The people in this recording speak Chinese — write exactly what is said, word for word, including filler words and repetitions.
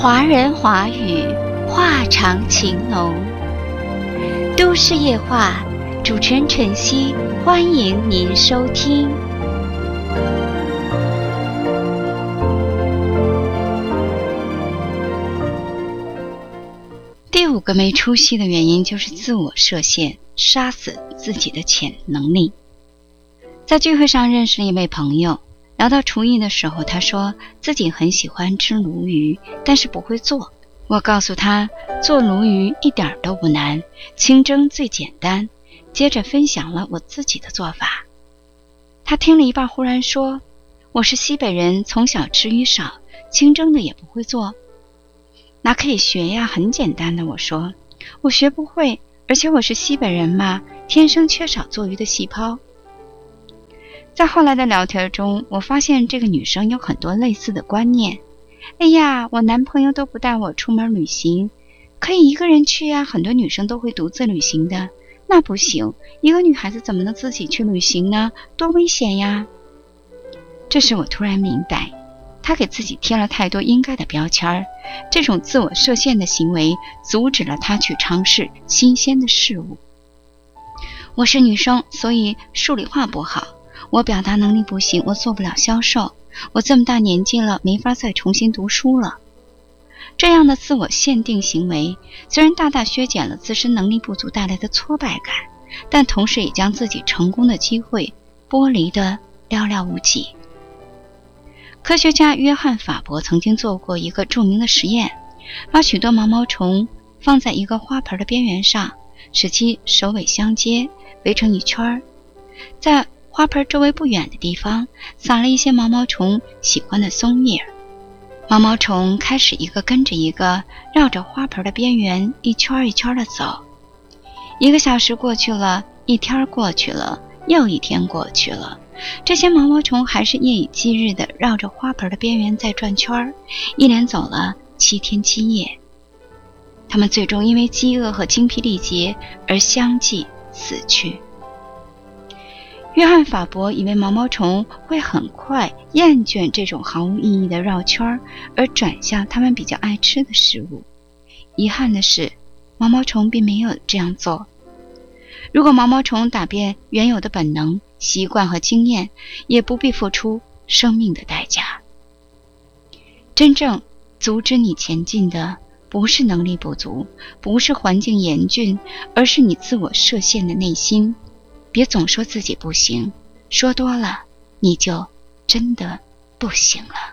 华人华语，话长情浓。都市夜话，主持人晨曦，欢迎您收听。第五个没出息的原因就是自我设限，杀死自己的潜能力。在聚会上认识了一位朋友，聊到厨艺的时候，他说自己很喜欢吃鲈鱼，但是不会做。我告诉他，做鲈鱼一点都不难，清蒸最简单。接着分享了我自己的做法。他听了一半忽然说，我是西北人，从小吃鱼少，清蒸的也不会做。那可以学呀，很简单的。我说我学不会，而且我是西北人嘛，天生缺少做鱼的细胞。在后来的聊天中，我发现这个女生有很多类似的观念。哎呀，我男朋友都不带我出门旅行，可以一个人去呀，很多女生都会独自旅行的。那不行，一个女孩子怎么能自己去旅行呢？多危险呀！这时我突然明白，她给自己贴了太多应该的标签，这种自我设限的行为阻止了她去尝试新鲜的事物。我是女生，所以数理化不好，我表达能力不行，我做不了销售，我这么大年纪了，没法再重新读书了。这样的自我限定行为虽然大大削减了自身能力不足带来的挫败感，但同时也将自己成功的机会剥离得寥寥无几。科学家约翰·法伯曾经做过一个著名的实验，把许多毛毛虫放在一个花盆的边缘上，使其首尾相接，围成一圈，在花盆周围不远的地方撒了一些毛毛虫喜欢的松叶。毛毛虫开始一个跟着一个绕着花盆的边缘一圈一圈的走。一个小时过去了，一天过去了，又一天过去了，这些毛毛虫还是夜以继日地绕着花盆的边缘在转圈，一连走了七天七夜。它们最终因为饥饿和精疲力竭而相继死去。约翰·法伯以为毛毛虫会很快厌倦这种毫无意义的绕圈，而转向他们比较爱吃的食物。遗憾的是，毛毛虫并没有这样做。如果毛毛虫打遍原有的本能、习惯和经验，也不必付出生命的代价。真正阻止你前进的，不是能力不足，不是环境严峻，而是你自我设限的内心。别总说自己不行，说多了，你就真的不行了。